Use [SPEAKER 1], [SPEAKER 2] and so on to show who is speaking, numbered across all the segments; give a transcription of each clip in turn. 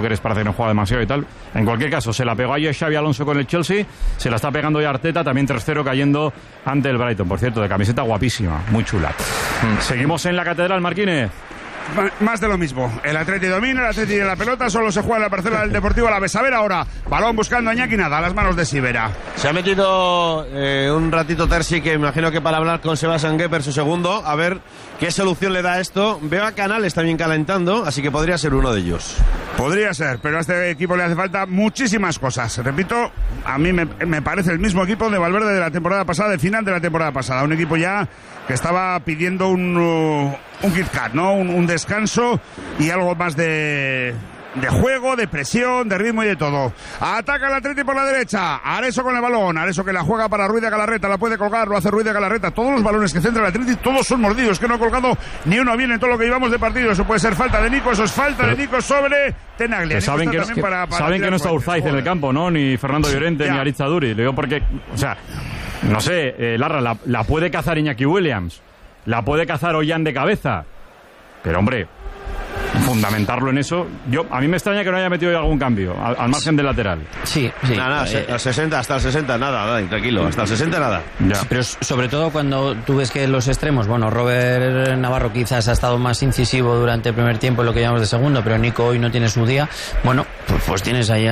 [SPEAKER 1] Febres parece que no juega demasiado y tal. En cualquier caso, se la pegó ayer Xabi Alonso con el Chelsea, se la está pegando ya Arteta, también 3-0 cayendo ante el Brighton, por cierto, de camiseta guapísima, muy chula. Seguimos en la Catedral, Marquínez.
[SPEAKER 2] Más de lo mismo. El Atleti domina, el Atleti de la pelota, solo se juega en la parcela del Deportivo Alavés. A ver ahora, balón buscando a Iñaki, nada, a las manos de Sivera.
[SPEAKER 3] Se ha metido un ratito Terzi, que imagino que para hablar con Sebastian Gepper, su segundo, a ver qué solución le da a esto. Veo a Canales también calentando, así que podría ser uno de ellos.
[SPEAKER 2] Podría ser, pero a este equipo le hace falta muchísimas cosas. Repito, a mí me parece el mismo equipo de Valverde de la temporada pasada, del final de la temporada pasada. Un equipo ya que estaba pidiendo un Kit Kat, ¿no? Un descanso y algo más de juego, de presión, de ritmo y de todo. Ataca el Atleti por la derecha. Areso con el balón. Areso que la juega para Ruiz de Galarreta. La puede colgar, lo hace Ruiz de Galarreta. Todos los balones que centra el Atleti, todos son mordidos. Que no ha colgado ni uno bien en todo lo que llevamos de partido. Eso puede ser falta de Nico. Eso es falta de Nico sobre Tenaglia.
[SPEAKER 1] Saben que no está Urzaiz en el campo, ¿no? Ni Fernando Llorente, ni Aritz Aduri. Le digo porque, o sea, no sé, Larra, la puede cazar Iñaki Williams. La puede cazar Ollán de cabeza. Pero, hombre, fundamentarlo en eso. A mí me extraña que no haya metido algún cambio al margen del lateral.
[SPEAKER 4] Sí.
[SPEAKER 3] Nada, hasta el 60 nada, Dani, tranquilo, hasta el 60 nada.
[SPEAKER 4] Ya. Pero sobre todo cuando tú ves que los extremos, bueno, Robert Navarro quizás ha estado más incisivo durante el primer tiempo en lo que llamamos de segundo, pero Nico hoy no tiene su día. Bueno, pues tienes ahí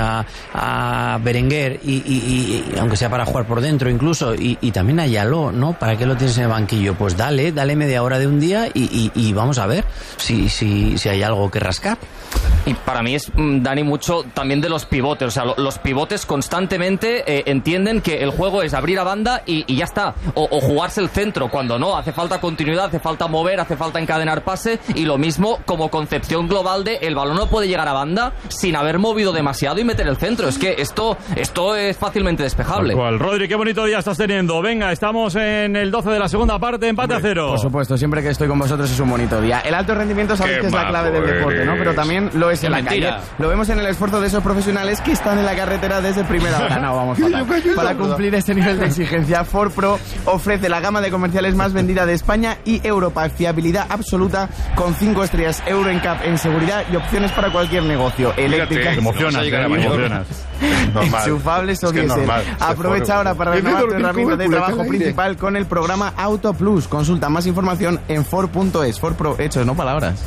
[SPEAKER 4] a Berenguer y aunque sea para jugar por dentro incluso, y también a Yaló, ¿no? ¿Para qué lo tienes en el banquillo? Pues dale media hora de un día y vamos a ver si hay algo que rascar.
[SPEAKER 5] Y para mí es, Dani, mucho también de los pivotes. O sea, los pivotes constantemente entienden que el juego es abrir a banda y ya está. O jugarse el centro, cuando no. Hace falta continuidad, hace falta mover, hace falta encadenar pase. Y lo mismo como concepción global de el balón no puede llegar a banda sin haber movido demasiado y meter el centro. Es que esto es fácilmente despejable.
[SPEAKER 1] Rodri, qué bonito día estás teniendo. Venga, estamos en el 12 de la segunda parte, empate a 0.
[SPEAKER 6] Por supuesto, siempre que estoy con vosotros es un bonito día. El alto rendimiento sabéis que es la clave del deporte, ¿no? Pero también lo es en la calle. Lo vemos en el esfuerzo de esos profesionales que están en la carretera desde primera hora. No, vamos fatal. Para cumplir este nivel de exigencia, Ford Pro ofrece la gama de comerciales más vendida de España y Europa. Fiabilidad absoluta con 5 estrellas Euro NCAP en seguridad y opciones para cualquier negocio. Eléctricas,
[SPEAKER 1] emocionas.
[SPEAKER 6] enchufables o diésel. Aprovecha ahora para renovar tu herramienta de trabajo principal con el programa Auto Plus. Consulta más información en Ford.es. Ford Pro, hechos, no palabras.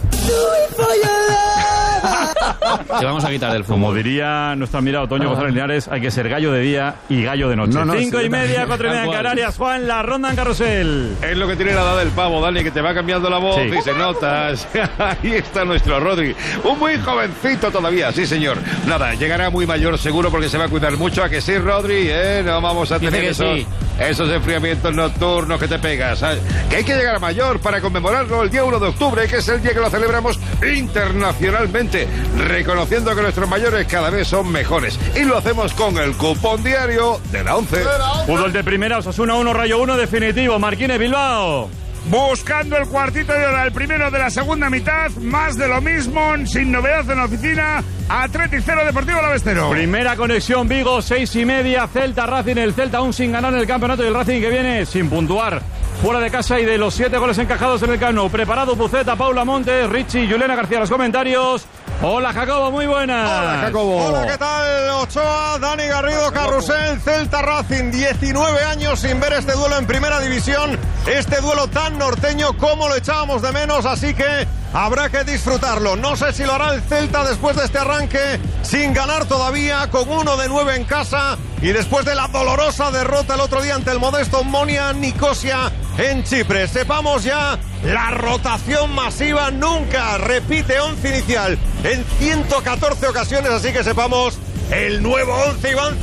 [SPEAKER 4] Te vamos a quitar del fútbol.
[SPEAKER 1] Como diría nuestro admirado Toño González Linares, hay que ser gallo de día y gallo de noche. 5:30, 4:30 en Canarias. Juan, la ronda en carrusel.
[SPEAKER 7] Es lo que tiene la edad del pavo, Dani, que te va cambiando la voz y se notas. Ahí está nuestro Rodri. Un muy jovencito todavía, sí señor. Nada, llegará muy mayor seguro porque se va a cuidar mucho. ¿A que sí, Rodri? No vamos a tener esos enfriamientos nocturnos que te pegas. Que hay que llegar a mayor para conmemorarlo el día 1 de octubre, que es el día que lo celebramos internacionalmente, reconociendo que nuestros mayores cada vez son mejores. Y lo hacemos con el cupón diario de la 11.
[SPEAKER 1] Fútbol de primera, Osasuna 1, Rayo 1, definitivo. Marquínez, Bilbao.
[SPEAKER 2] Buscando el cuartito de hora, el primero de la segunda mitad, más de lo mismo, sin novedad en la oficina. Atleti 0, Deportivo Alavés 0.
[SPEAKER 1] Primera conexión Vigo, 6:30, Celta Racing, el Celta aún sin ganar en el campeonato y el Racing que viene sin puntuar fuera de casa y de los 7 goles encajados en el Camp Nou. Preparado Buceta, Paula Montes, Richie, Juliana García, los comentarios. Hola Jacobo, muy buenas.
[SPEAKER 7] Hola Jacobo.
[SPEAKER 8] Hola, ¿qué tal? Ochoa, Dani Garrido, Carrusel, Celta Racing, 19 años sin ver este duelo en primera división, este duelo tan norteño como lo echábamos de menos, así que habrá que disfrutarlo. No sé si lo hará el Celta después de este arranque sin ganar todavía, con 1 de 9 en casa y después de la dolorosa derrota el otro día ante el modesto Omonia Nicosia en Chipre. Sepamos ya la rotación masiva, nunca repite 11 inicial en 114 ocasiones, así que sepamos el nuevo 11 y van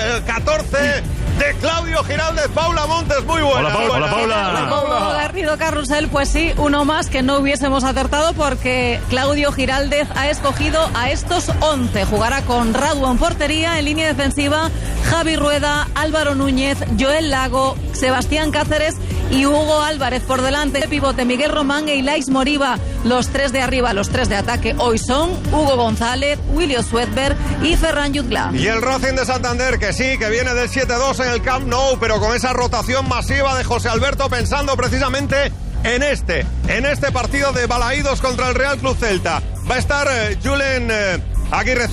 [SPEAKER 8] 114 de Claudio Giraldez. Paula Montes, muy buena.
[SPEAKER 1] Hola Paula.
[SPEAKER 9] Garrido, Carrusel, pues sí, uno más que no hubiésemos acertado porque Claudio Giraldez ha escogido a estos 11. Jugará con Radu en portería, en línea defensiva Javi Rueda, Álvaro Núñez, Joel Lago, Sebastián Cáceres y Hugo Álvarez por delante. De pivote Miguel Román e Ilais Moriba. Los 3 de arriba, los 3 de ataque hoy son Hugo González, William Swedberg y Ferran Jutgla.
[SPEAKER 8] Y el Racing de Santander, que sí, que viene del 7-2 en el Camp Nou, pero con esa rotación masiva de José Alberto, pensando precisamente en este partido de Balaídos contra el Real Club Celta. Va a estar Julen Aguirre